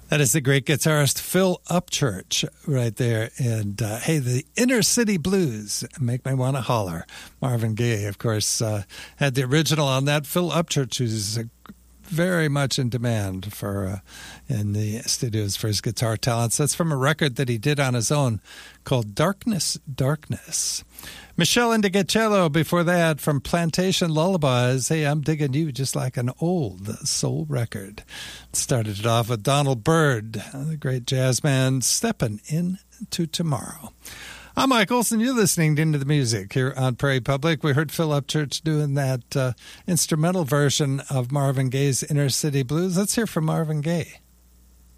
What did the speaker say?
That is the great guitarist Phil Upchurch right there. And, hey, the Inner City Blues make me want to holler. Marvin Gaye, of course, had the original on that. Phil Upchurch, who's very much in demand for in the studios for his guitar talents. That's from a record that he did on his own called Darkness, Darkness. Michelle Indigecello before that from Plantation Lullabies. Hey, I'm digging you just like an old soul record. Started it off with Donald Byrd, the great jazz man, Steppin' Into Tomorrow. I'm Mike Olson. You're listening to Into the Music here on Prairie Public. We heard Phil Upchurch doing that instrumental version of Marvin Gaye's Inner City Blues. Let's hear from Marvin Gaye.